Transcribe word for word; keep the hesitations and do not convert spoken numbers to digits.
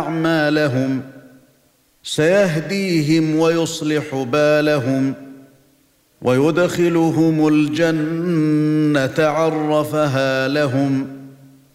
أعمالهم سيهديهم ويصلح بالهم ويدخلهم الجنة عرفها لهم